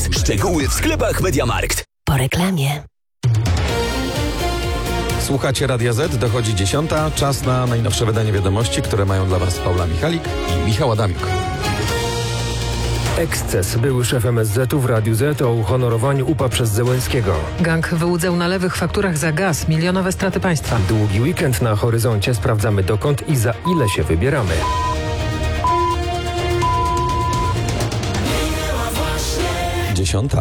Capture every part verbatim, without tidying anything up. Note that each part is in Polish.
teraz. Szczegóły w sklepach MediaMarkt. Po reklamie. Słuchacie Radia Z, dochodzi dziesiąta. Czas na najnowsze wydanie wiadomości, które mają dla Was Paula Michalik i Michał Adamik. Eksces. Były szef M S Z-u w Radiu Z o uhonorowaniu U P A przez Zełenskiego. Gang wyłudzał na lewych fakturach za gaz, milionowe straty państwa. Długi weekend na horyzoncie. Sprawdzamy dokąd i za ile się wybieramy. Dziesiąta.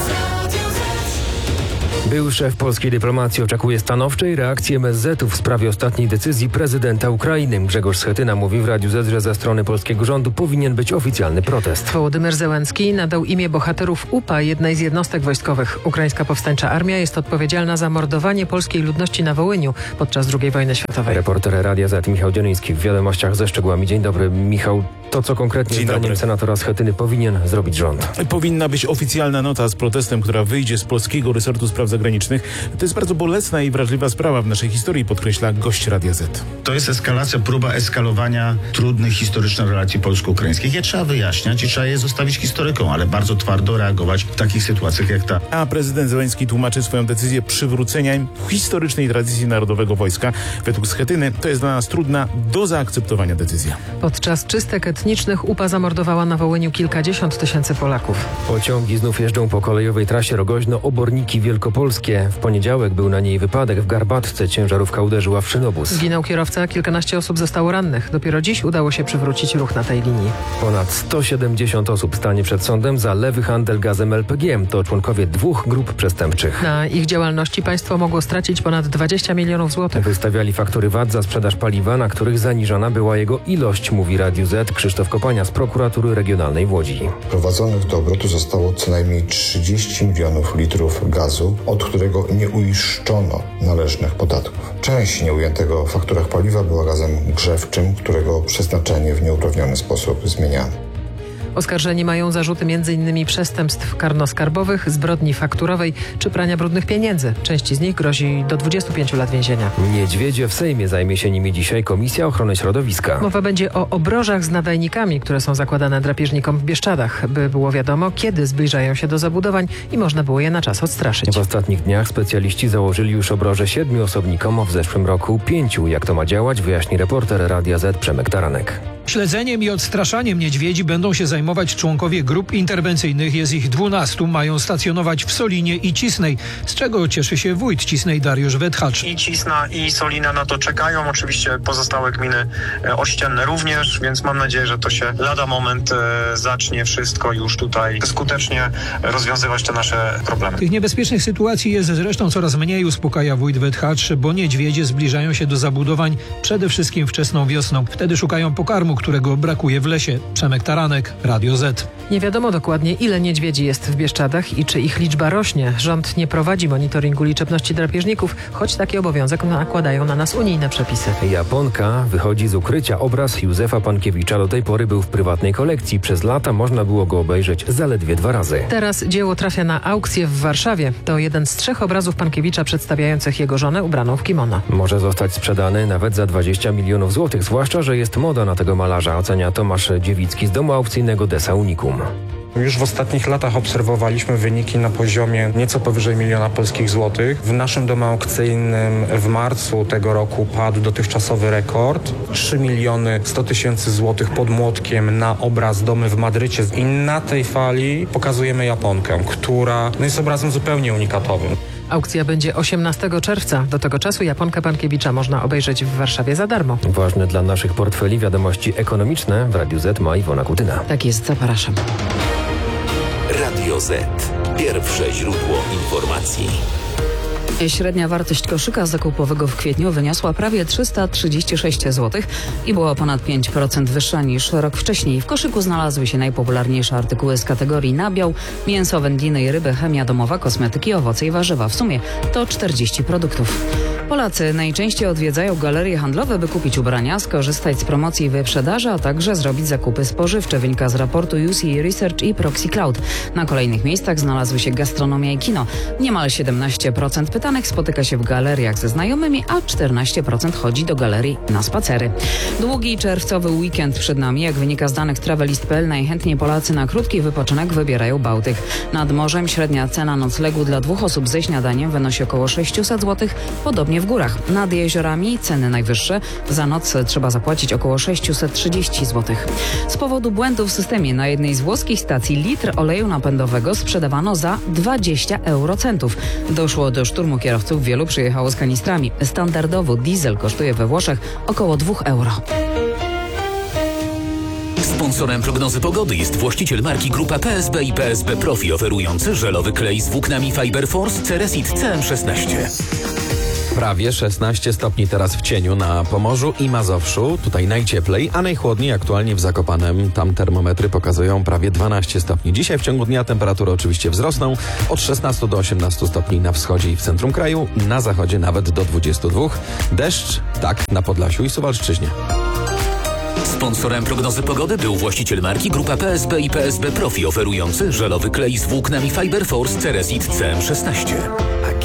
Były szef polskiej dyplomacji oczekuje stanowczej reakcji M S Z-u w sprawie ostatniej decyzji prezydenta Ukrainy. Grzegorz Schetyna mówi w Radiu Z, że ze strony polskiego rządu powinien być oficjalny protest. Wołodymyr Zełenski nadał imię bohaterów U P A jednej z jednostek wojskowych. Ukraińska Powstańcza Armia jest odpowiedzialna za mordowanie polskiej ludności na Wołyniu podczas drugiej wojny światowej. Reporter Radia Z Michał Dzionyński w Wiadomościach ze szczegółami. Dzień dobry, Michał. To, co konkretnie Dzień zdaniem dobry. senatora Schetyny powinien zrobić rząd? Powinna być oficjalna nota z protestem, która wyjdzie z polskiego resortu spraw zagranicznych. To jest bardzo bolesna i wrażliwa sprawa w naszej historii, podkreśla gość Radia Z. To jest eskalacja, próba eskalowania trudnych historycznych relacji polsko-ukraińskich. Je trzeba wyjaśniać i trzeba je zostawić historykom, ale bardzo twardo reagować w takich sytuacjach jak ta. A prezydent Zełenski tłumaczy swoją decyzję przywrócenia historycznej tradycji Narodowego Wojska. Według Schetyny to jest dla nas trudna do zaakceptowania decyzja. Podczas czystek etnicznych U P A zamordowała na Wołyniu kilkadziesiąt tysięcy Polaków. Pociągi znów jeżdżą po kolejowej trasie Rogoźno-Oborniki Wielkopolskie. W poniedziałek był na niej wypadek w Garbatce. Ciężarówka uderzyła w szynobus. Zginął kierowca, kilkanaście osób zostało rannych. Dopiero dziś udało się przywrócić ruch na tej linii. Ponad sto siedemdziesiąt osób stanie przed sądem za lewy handel gazem L P G. To członkowie dwóch grup przestępczych. Na ich działalności państwo mogło stracić ponad dwadzieścia milionów złotych. Wystawiali faktury V A T za sprzedaż paliwa, na których zaniżana była jego ilość, mówi Radiu Z Krzysztof Kopania z Prokuratury Regionalnej w Łodzi. Prowadzonych do obrotu zostało co najmniej trzydzieści milionów litrów gazu, od którego nie uiszczono należnych podatków. Część nieujętego w fakturach paliwa była gazem grzewczym, którego przeznaczenie w nieuprawniony sposób zmieniano. Oskarżeni mają zarzuty między innymi przestępstw karno-skarbowych, zbrodni fakturowej czy prania brudnych pieniędzy. Części z nich grozi do dwudziestu pięciu lat więzienia. Niedźwiedzie w Sejmie zajmie się nimi dzisiaj Komisja Ochrony Środowiska. Mowa będzie o obrożach z nadajnikami, które są zakładane drapieżnikom w Bieszczadach, by było wiadomo, kiedy zbliżają się do zabudowań i można było je na czas odstraszyć. W ostatnich dniach specjaliści założyli już obroże siedmiu osobnikom, w zeszłym roku pięciu. Jak to ma działać, wyjaśni reporter Radia Z Przemek Taranek. Śledzeniem i odstraszaniem niedźwiedzi będą się zajmować członkowie grup interwencyjnych. Jest ich dwunastu. Mają stacjonować w Solinie i Cisnej, z czego cieszy się wójt Cisnej Dariusz Wethacz. I Cisna, i Solina na to czekają. Oczywiście pozostałe gminy e, ościenne również, więc mam nadzieję, że to się lada moment e, zacznie wszystko już tutaj skutecznie rozwiązywać te nasze problemy. Tych niebezpiecznych sytuacji jest zresztą coraz mniej, uspokaja wójt Wethacz, bo niedźwiedzie zbliżają się do zabudowań przede wszystkim wczesną wiosną. Wtedy szukają pokarmu, którego brakuje w lesie. Przemek Taranek, Radio Z. Nie wiadomo dokładnie, ile niedźwiedzi jest w Bieszczadach i czy ich liczba rośnie. Rząd nie prowadzi monitoringu liczebności drapieżników, choć taki obowiązek nakładają na nas unijne przepisy. Japonka wychodzi z ukrycia. Obraz Józefa Pankiewicza do tej pory był w prywatnej kolekcji. Przez lata można było go obejrzeć zaledwie dwa razy. Teraz dzieło trafia na aukcję w Warszawie. To jeden z trzech obrazów Pankiewicza przedstawiających jego żonę ubraną w kimono. Może zostać sprzedany nawet za dwadzieścia milionów złotych, zwłaszcza że jest moda na tego malarza, ocenia Tomasz Dziewicki z domu aukcyjnego Desa Unicum. Już w ostatnich latach obserwowaliśmy wyniki na poziomie nieco powyżej miliona polskich złotych. W naszym domu aukcyjnym w marcu tego roku padł dotychczasowy rekord. trzy miliony sto tysięcy złotych pod młotkiem na obraz Domy w Madrycie. I na tej fali pokazujemy Japonkę, która no jest obrazem zupełnie unikatowym. Aukcja będzie osiemnastego czerwca. Do tego czasu Japonkę Pankiewicza można obejrzeć w Warszawie za darmo. Ważne dla naszych portfeli wiadomości ekonomiczne w Radiu Z ma Iwona Kutyna. Tak jest, zapraszam. Radio Z. Pierwsze źródło informacji. Średnia wartość koszyka zakupowego w kwietniu wyniosła prawie trzysta trzydzieści sześć złotych i była ponad pięć procent wyższa niż rok wcześniej. W koszyku znalazły się najpopularniejsze artykuły z kategorii nabiał, mięso, wędliny i ryby, chemia domowa, kosmetyki, owoce i warzywa. W sumie to czterdzieści produktów. Polacy najczęściej odwiedzają galerie handlowe, by kupić ubrania, skorzystać z promocji i wyprzedaży, a także zrobić zakupy spożywcze, wynika z raportu U C Research i Proxy Cloud. Na kolejnych miejscach znalazły się gastronomia i kino. Niemal siedemnaście procent pytanych przystanek, spotyka się w galeriach ze znajomymi, a czternaście procent chodzi do galerii na spacery. Długi czerwcowy weekend przed nami. Jak wynika z danych travelist kropka p l, najchętniej Polacy na krótki wypoczynek wybierają Bałtyk. Nad morzem średnia cena noclegu dla dwóch osób ze śniadaniem wynosi około sześćset złotych, podobnie w górach. Nad jeziorami ceny najwyższe. Za noc trzeba zapłacić około sześćset trzydzieści złotych. Z powodu błędu w systemie na jednej z włoskich stacji litr oleju napędowego sprzedawano za dwadzieścia eurocentów. Doszło do szturmu kierowców, wielu przyjechało z kanistrami. Standardowo diesel kosztuje we Włoszech około dwóch euro. Sponsorem prognozy pogody jest właściciel marki Grupa P S B i P S B Profi, oferujący żelowy klej z włóknami Fiberforce Ceresit C M szesnaście. Prawie szesnaście stopni teraz w cieniu na Pomorzu i Mazowszu. Tutaj najcieplej, a najchłodniej aktualnie w Zakopanem. Tam termometry pokazują prawie dwanaście stopni. Dzisiaj w ciągu dnia temperatury oczywiście wzrosną. Od szesnastu do osiemnastu stopni na wschodzie i w centrum kraju. Na zachodzie nawet do dwudziestu dwóch. Deszcz, tak, na Podlasiu i Suwalszczyźnie. Sponsorem prognozy pogody był właściciel marki Grupa P S B i P S B Profi, oferujący żelowy klej z włóknami Fiberforce Ceresit C M szesnaście.